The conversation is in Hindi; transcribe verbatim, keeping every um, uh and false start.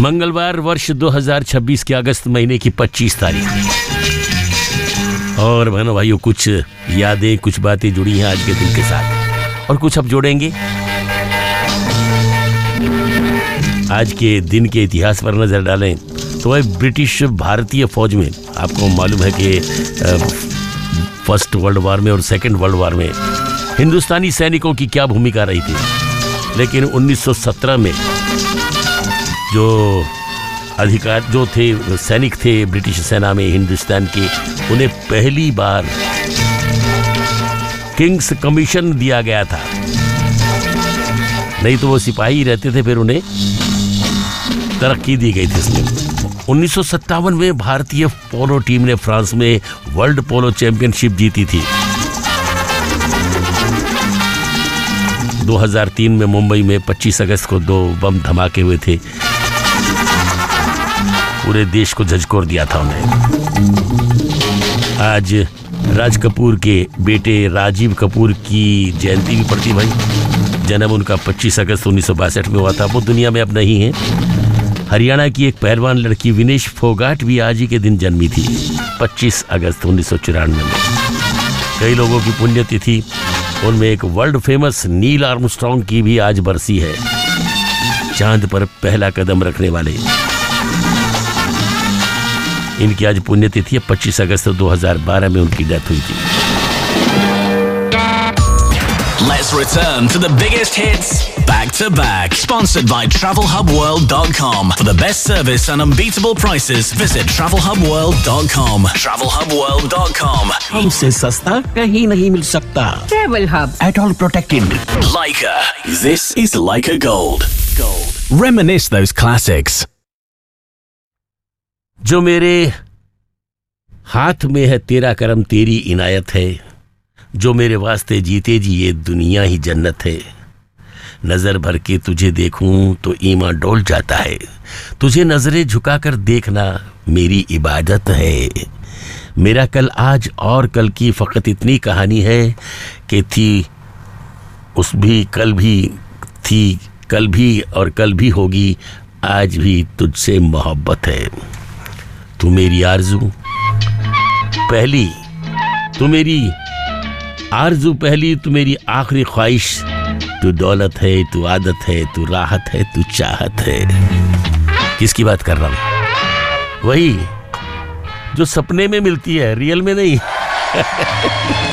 मंगलवार वर्ष दो हज़ार छब्बीस के अगस्त महीने की पच्चीस तारीख। और बहनों भाइयों, कुछ यादें, कुछ बातें जुड़ी हैं आज के दिन के साथ और कुछ अब जोड़ेंगे। आज के दिन के इतिहास पर नजर डालें तो वह ब्रिटिश भारतीय फौज में, आपको मालूम है कि फर्स्ट वर्ल्ड वॉर में और सेकेंड वर्ल्ड वॉर में हिंदुस्तानी सैनिकों की क्या भूमिका रही थी। लेकिन उन्नीस सौ सत्रह में जो अधिकार जो थे सैनिक थे ब्रिटिश सेना में हिंदुस्तान के, उन्हें पहली बार किंग्स कमीशन दिया गया था। नहीं तो वो सिपाही रहते थे, फिर उन्हें तरक्की दी गई थी इसमें। उन्नीस सौ सत्तावन में भारतीय पोलो टीम ने फ्रांस में वर्ल्ड पोलो चैंपियनशिप जीती थी। दो हज़ार तीन में मुंबई में पच्चीस अगस्त को दो बम धमाके हुए थे, पूरे देश को झकझोर दिया था उन्हें। आज राज कपूर के बेटे राजीव कपूर की जयंती भी पड़ती भाई। जन्म उनका पच्चीस अगस्त उन्नीस सौ बासठ में हुआ था, वो दुनिया में अब नहीं है। हरियाणा की एक पहलवान लड़की विनेश फोगाट भी आज ही के दिन जन्मी थी, पच्चीस अगस्त उन्नीस सौ चौरानवे में। कई लोगों की पुण्यतिथि, उनमें एक वर्ल्ड फेमस नील आर्मस्ट्रॉन्ग की भी आज बरसी है, चांद पर पहला कदम रखने वाले। इनकी आज पुण्यतिथि है, पच्चीस अगस्त दो हज़ार बारह में उनकी डेथ हुई थी। Let's return to the biggest hits back to back. Sponsored by travel hub world dot com. For the best service and unbeatable prices, visit travel hub world dot com. travel hub world dot com. हमसे सस्ता कहीं नहीं मिल सकता। Travel Hub. At all protected. Leica. This is Leica Gold. Gold. Reminisce those classics. जो मेरे हाथ में है तेरा करम तेरी इनायत है, जो मेरे वास्ते जीते जी ये दुनिया ही जन्नत है। नजर भर के तुझे देखूं तो ईमान डोल जाता है, तुझे नजरें झुकाकर देखना मेरी इबादत है। मेरा कल आज और कल की फकत इतनी कहानी है कि थी उस भी कल भी थी, कल भी और कल भी होगी, आज भी तुझसे मोहब्बत है। तू मेरी आरज़ू पहली, तू मेरी आरज़ू पहली, तू मेरी आखिरी ख्वाहिश, तू दौलत है, तू आदत है, तू राहत है, तू चाहत है। किसकी बात कर रहा हूं? वही जो सपने में मिलती है, रियल में नहीं।